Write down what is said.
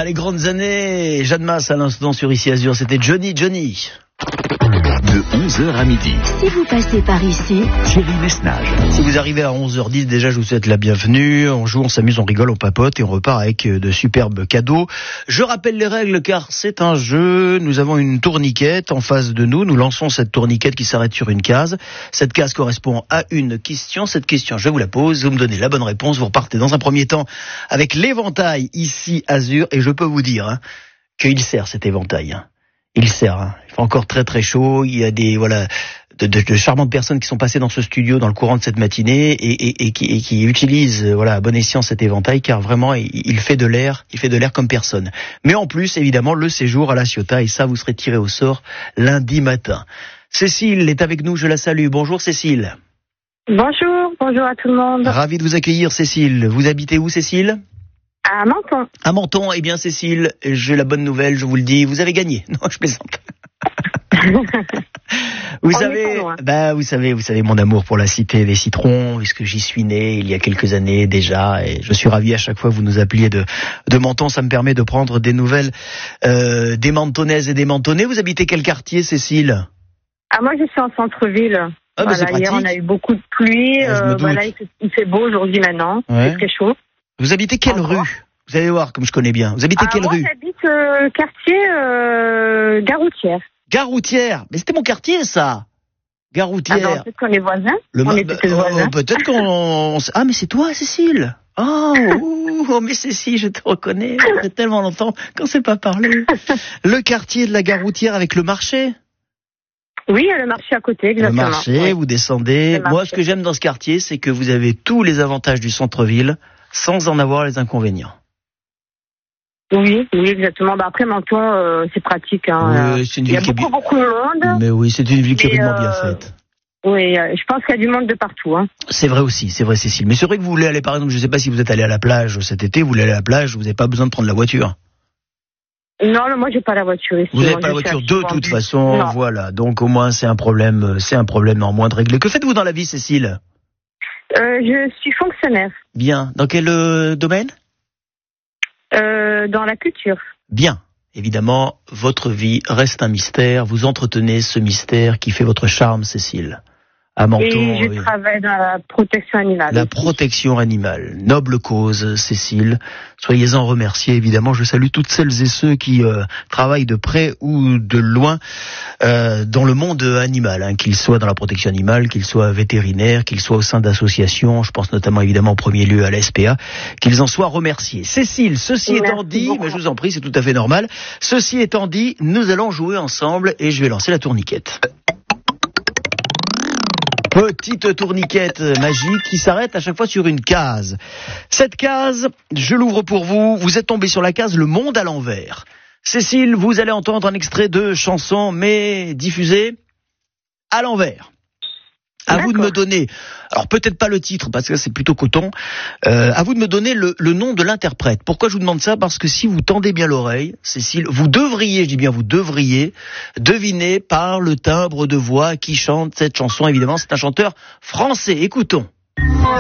les grandes années. Jeanne Masse à l'instant sur Ici Azur, c'était Johnny. De 11h à midi. Si vous passez par ici, Thierry Lesnage. Si vous arrivez à 11h10, déjà je vous souhaite la bienvenue. On joue, on s'amuse, on rigole, on papote et on repart avec de superbes cadeaux. Je rappelle les règles car c'est un jeu. Nous avons une tourniquette en face de nous. Nous lançons cette tourniquette qui s'arrête sur une case. Cette case correspond à une question. Cette question, je vous la pose. Vous me donnez la bonne réponse. Vous repartez dans un premier temps avec l'éventail Ici Azur. Et je peux vous dire qu'il sert cet éventail. Il sert. Il fait encore très très chaud. Il y a de charmantes personnes qui sont passées dans ce studio dans le courant de cette matinée et qui utilisent à bon escient cet éventail car vraiment il fait de l'air. Il fait de l'air comme personne. Mais en plus évidemment le séjour à La Ciotat et ça vous serez tiré au sort lundi matin. Cécile est avec nous. Je la salue. Bonjour Cécile. Bonjour à tout le monde. Ravi de vous accueillir Cécile. Vous habitez où Cécile ? À Menton. À Menton, eh bien Cécile, j'ai la bonne nouvelle, je vous le dis, vous avez gagné. Non, je plaisante. Vous savez mon amour pour la cité des citrons, puisque j'y suis né il y a quelques années déjà, et je suis ravi à chaque fois que vous nous appeliez de Menton, ça me permet de prendre des nouvelles des Mentonnaises et des Mentonnais. Vous habitez quel quartier, Cécile ? Ah, moi je suis en centre-ville. Ah, bah, c'est pratique. Hier on a eu beaucoup de pluie, il fait beau aujourd'hui maintenant, ouais. C'est très chaud. Vous habitez quelle rue ? Vous allez voir comme je connais bien. Vous habitez quelle rue ? Moi j'habite quartier Garoutière. Garoutière, mais c'était mon quartier ça. Garoutière. Ah non, peut-être qu'on est voisins. Peut-être voisins. Peut-être qu'on... Ah mais c'est toi Cécile. Oh mais Cécile, je te reconnais. Ça fait tellement longtemps qu'on ne s'est pas parlé. Le quartier de la Garoutière avec le marché. Oui, il y a le marché à côté, exactement. Le marché, oui. Vous descendez. Moi ce que j'aime dans ce quartier, c'est que vous avez tous les avantages du centre-ville sans en avoir les inconvénients. Oui, exactement. Après, Menton, c'est pratique. Oui, c'est une ville il y a beaucoup de monde. Mais oui, c'est une ville qui est rudement bien faite. Oui, je pense qu'il y a du monde de partout. C'est vrai aussi, c'est vrai Cécile. Mais c'est vrai que vous voulez aller, par exemple, je ne sais pas si vous êtes allé à la plage cet été, vous voulez aller à la plage, vous n'avez pas besoin de prendre la voiture. Non, moi j'ai pas la voiture ici. Vous n'avez pas la voiture de toute façon, non. Voilà. Donc au moins c'est un problème en moins de régler. Que faites-vous dans la vie, Cécile ? Je suis fonctionnaire. Bien. Dans quel domaine ? Dans la culture. Bien. Évidemment, votre vie reste un mystère. Vous entretenez ce mystère qui fait votre charme, Cécile. À Menton, et je travaille dans la protection animale. La protection animale. Noble cause, Cécile. Soyez-en remerciés, évidemment. Je salue toutes celles et ceux qui travaillent de près ou de loin dans le monde animal, qu'ils soient dans la protection animale, qu'ils soient vétérinaires, qu'ils soient au sein d'associations. Je pense notamment, évidemment, en premier lieu à la SPA. Qu'ils en soient remerciés. Cécile, ceci étant dit, mais je vous en prie, c'est tout à fait normal. Ceci étant dit, nous allons jouer ensemble et je vais lancer la tourniquette. Petite tourniquette magique qui s'arrête à chaque fois sur une case. Cette case, je l'ouvre pour vous. Vous êtes tombé sur la case Le Monde à l'envers. Cécile, vous allez entendre un extrait de chanson, mais diffusée à l'envers. À vous de me donner, alors peut-être pas le titre parce que c'est plutôt coton, à vous de me donner le nom de l'interprète. Pourquoi je vous demande ça ? Parce que si vous tendez bien l'oreille, Cécile, vous devriez, je dis bien vous devriez, deviner par le timbre de voix qui chante cette chanson. Évidemment, c'est un chanteur français. Écoutons.